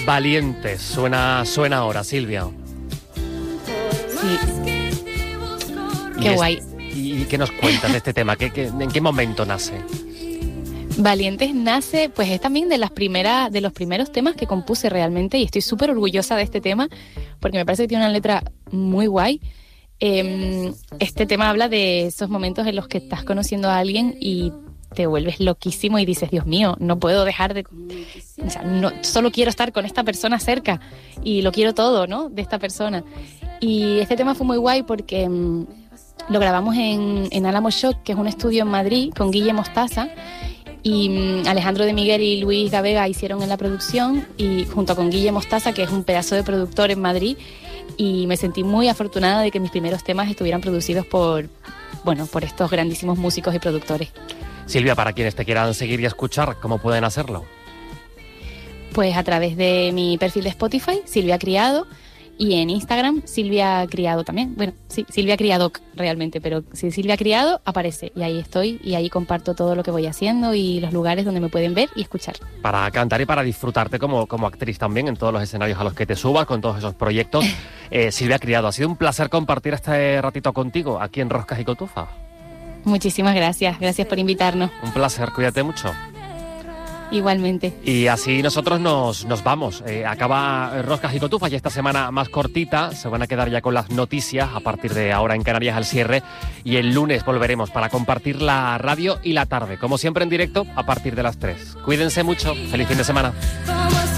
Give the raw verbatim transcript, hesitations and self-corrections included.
Valientes, suena, suena ahora, Silvia. Sí. Y Qué es- guay. ¿Y qué nos cuentas de este tema? ¿Qué, qué, ¿En qué momento nace? Valientes nace, pues es también de las primeras, de los primeros temas que compuse realmente, y estoy súper orgullosa de este tema porque me parece que tiene una letra muy guay. Eh, este tema habla de esos momentos en los que estás conociendo a alguien y te vuelves loquísimo y dices, Dios mío, no puedo dejar de... O sea, no, solo quiero estar con esta persona cerca y lo quiero todo, ¿no?, de esta persona. Y este tema fue muy guay porque mm, lo grabamos en, en Álamo Shock, que es un estudio en Madrid, con Guille Mostaza. Y mm, Alejandro de Miguel y Luis Gavega hicieron en la producción, y junto con Guille Mostaza, que es un pedazo de productor en Madrid, y me sentí muy afortunada de que mis primeros temas estuvieran producidos por, bueno, por estos grandísimos músicos y productores. Silvia, para quienes te quieran seguir y escuchar, ¿cómo pueden hacerlo? Pues a través de mi perfil de Spotify, Silvia Criado, y en Instagram, Silvia Criado también. Bueno, sí, Silvia Criado realmente, pero si Silvia Criado aparece, y ahí estoy, y ahí comparto todo lo que voy haciendo y los lugares donde me pueden ver y escuchar. Para cantar y para disfrutarte como, como actriz también en todos los escenarios a los que te subas, con todos esos proyectos. Eh, Silvia Criado, ha sido un placer compartir este ratito contigo aquí en Roscas y Cotufas. Muchísimas gracias, gracias por invitarnos. Un placer, cuídate mucho. Igualmente. Y así nosotros nos, nos vamos. Eh, acaba Roscas y Cotufas y esta semana más cortita. Se van a quedar ya con las noticias a partir de ahora en Canarias al cierre. Y el lunes volveremos para compartir la radio y la tarde. Como siempre en directo a partir de las tres. Cuídense mucho. Feliz fin de semana.